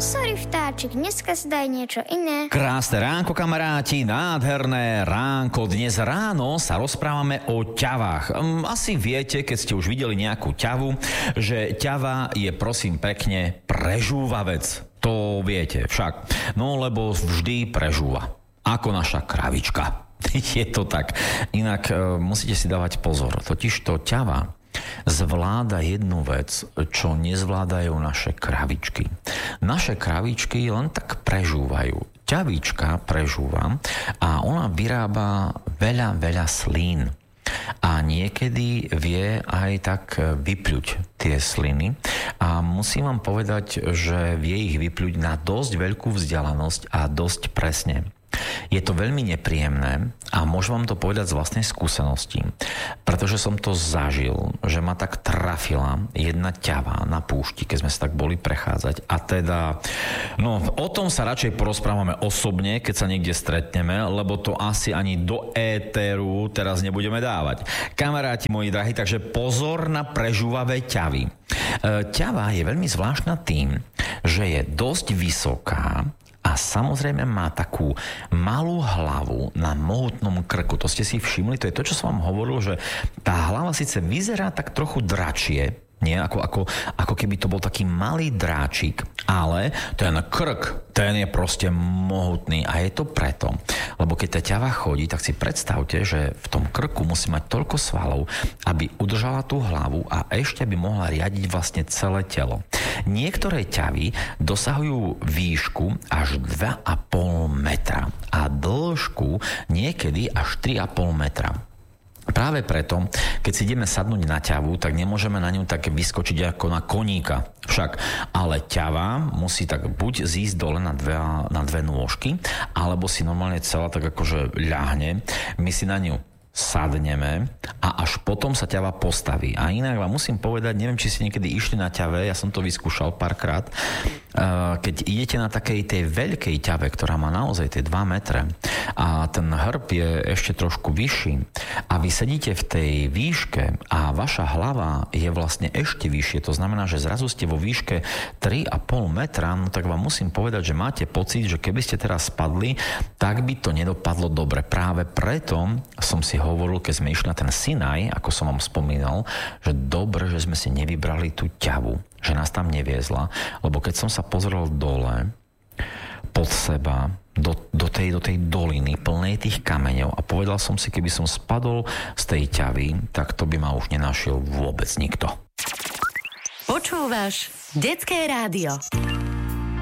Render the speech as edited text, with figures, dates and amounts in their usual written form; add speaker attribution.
Speaker 1: sorry vtáčik, dneska si daj niečo iné.
Speaker 2: Krásne ránko, kamaráti, nádherné ránko. Dnes ráno sa rozprávame o ťavách. Asi viete, keď ste už videli nejakú ťavu, že ťava je prosím pekne prežúvavec. To viete však. No lebo vždy prežúva. Ako naša kravička. Je to tak. Inak musíte si dávať pozor. Totižto ťava zvláda jednu vec, čo nezvládajú naše kravičky. Naše kravičky len tak prežúvajú. Ťavička prežúva a ona vyrába veľa slín. A niekedy vie aj tak vypľuť tie sliny. A musím vám povedať, že vie ich vypľuť na dosť veľkú vzdialenosť a dosť presne. Je to veľmi nepríjemné a môžem vám to povedať z vlastnej skúsenosti, pretože som to zažil, že ma tak trafila jedna ťava na púšti, keď sme sa tak boli prechádzať. A teda, no o tom sa radšej porozprávame osobne, keď sa niekde stretneme, lebo to asi ani do éteru teraz nebudeme dávať. Kamaráti moji drahí, takže pozor na prežúvavé ťavy. Ťava je veľmi zvláštna tým, že je dosť vysoká a samozrejme má takú malú hlavu na mohutnom krku. To ste si všimli? To je to, čo som vám hovoril, že tá hlava síce vyzerá tak trochu dračie, nie? Ako keby to bol taký malý dráčik, ale ten krk, ten je proste mohutný a je to preto, lebo keď tá ťava chodí, tak si predstavte, že v tom krku musí mať toľko svalov, aby udržala tú hlavu a ešte by mohla riadiť vlastne celé telo. Niektoré ťavy dosahujú výšku až 2,5 metra a dĺžku niekedy až 3,5 metra. Práve preto, keď si ideme sadnúť na ťavu, tak nemôžeme na ňu tak vyskočiť ako na koníka. Však, ale ťava musí tak buď zísť dole na dve nôžky, alebo si normálne celá tak akože ľahne. My si na ňu sadneme a až potom sa ťava postaví. A inak vám musím povedať, neviem, či ste niekedy išli na ťave, ja som to vyskúšal párkrát, keď idete na takej tej veľkej ťave, ktorá má naozaj tie 2 metre a ten hrb je ešte trošku vyšší a vy sedíte v tej výške a vaša hlava je vlastne ešte vyššie, to znamená, že zrazu ste vo výške 3,5 metra, no tak vám musím povedať, že máte pocit, že keby ste teraz spadli, tak by to nedopadlo dobre. Práve preto som si hovoril, keď sme išli na ten Sinaj, ako som vám spomínal, že dobre, že sme si nevybrali tú ťavu, že nás tam neviezla, lebo keď som sa pozrel dole pod seba, do tej doliny plnej tých kameňov a povedal som si, keby som spadol z tej ťavy, tak to by ma už nenašiel vôbec nikto.
Speaker 3: Počúvaš Detské rádio.